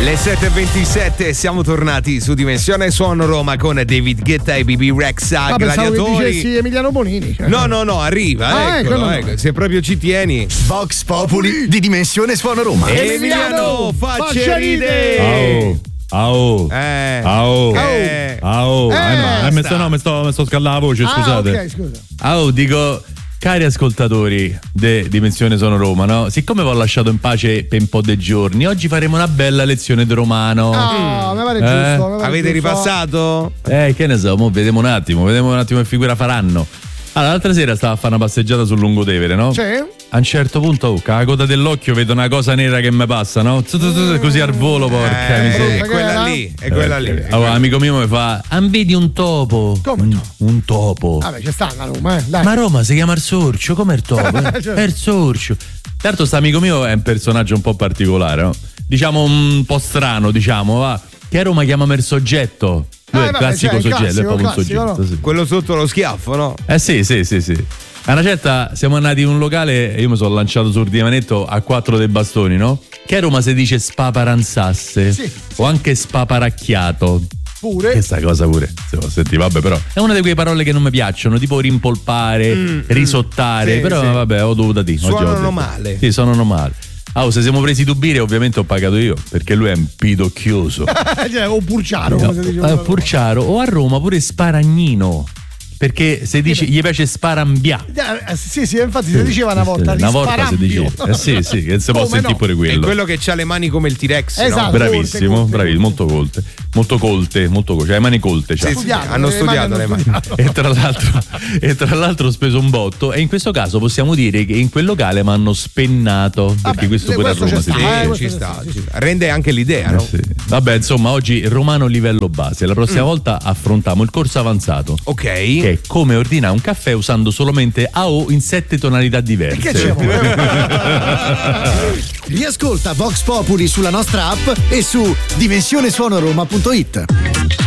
Le 7:27, siamo tornati su Dimensione Suono Roma con David Guetta e BB Rexa, Gladiatori. Sì, Emiliano Bonini. No, arriva, eccolo. Se proprio ci tieni. Vox Populi di Dimensione Suono Roma. Emiliano, faccia ridere. Mi sto scaldando la voce, scusate. Ok, scusa. Dico, cari ascoltatori di Dimensione Sono Roma, no? Siccome vi ho lasciato in pace per un po' di giorni, oggi faremo una bella lezione di romano. Mi pare giusto. Avete ripassato? Che ne so, vediamo un attimo che figura faranno. Allora, l'altra sera stavo a fare una passeggiata sul Lungotevere, no? Sì. A un certo punto, con la coda dell'occhio vedo una cosa nera che mi passa, no? Così al volo, porca miseria. È quella lì. Allora, amico mio mi fa: vedi un topo? Come? Un topo. Vabbè, ci sta a Roma, dai. Ma a Roma si chiama il sorcio, come il topo? È il sorcio. Certo, sto amico mio è un personaggio un po' particolare, no? Diciamo un po' strano, va. Che a Roma chiamano il soggetto. Lui è il classico soggetto, è proprio un soggetto. No? Sì. Quello sotto lo schiaffo, no? Sì. A una certa siamo andati in un locale e io mi sono lanciato sul divanetto a 4 dei bastoni, no? Che a Roma si dice spaparanzasse, sì. O anche spaparacchiato. Pure. Questa cosa pure, se lo senti, vabbè, però è una di quelle parole che non mi piacciono, tipo rimpolpare, risottare, però sì. Vabbè, ho dovuto dire. Suonano male. Sì, suonano male. Se siamo presi dubire, ovviamente ho pagato io, perché lui è un pidocchioso. O purciaro, come si dice. Purciaro, o a Roma pure sparagnino. Perché se dice gli piace sparambia. Sì, infatti si diceva una volta. Una volta si diceva. Sì, che si può sentire pure quello. È quello che ha le mani come il T-Rex. Esatto. No? Bravissimo, bravissimo, molto colte. Cioè le mani colte. Cioè. Sì, hanno studiato le mani. E tra l'altro ho speso un botto. E in questo caso possiamo dire che in quel locale mi hanno spennato. Perché questo pure a Roma si dice. Ci sta. Rende anche l'idea, no? Sì. Vabbè, insomma, oggi romano livello base. La prossima volta affrontiamo il corso avanzato. Ok. Che è come ordinare un caffè usando solamente AO in 7 tonalità diverse. Che c'è? Riascolta Vox Populi sulla nostra app e su dimensionesuonoroma.it.